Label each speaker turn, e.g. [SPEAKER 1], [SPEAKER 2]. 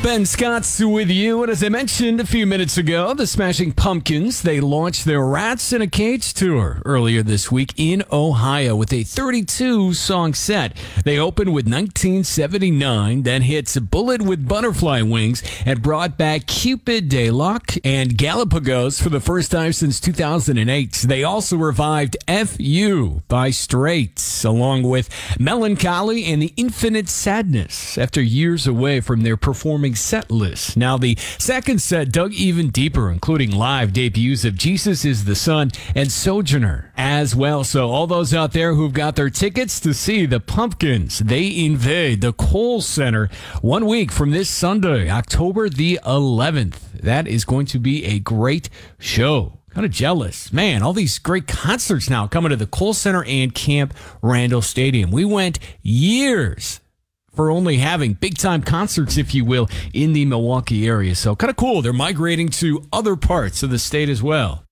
[SPEAKER 1] Ben Scott's with you, and as I mentioned a few minutes ago, the Smashing Pumpkins, they launched their Rats in a Cage tour earlier this week in Ohio with a 32-song set. They opened with 1979, then hits Bullet with Butterfly Wings, and brought back Cupid de Luck and Galapagos for the first time since 2008. They also revived F.U. by Straits, along with Melancholy and the Infinite Sadness after years away from their performing set list. Now, the second set dug even deeper, including live debuts of Jesus is the Sun and Sojourner as well. So all those out there who've got their tickets to see the Pumpkins, they invade the Kohl Center 1 week from this Sunday, October the 11th. That is going to be a great show. Kind of jealous. Man, all these great concerts now coming to the Kohl Center and Camp Randall Stadium. We went years for only having big-time concerts, if you will, in the Milwaukee area. So kind of cool. They're migrating to other parts of the state as well.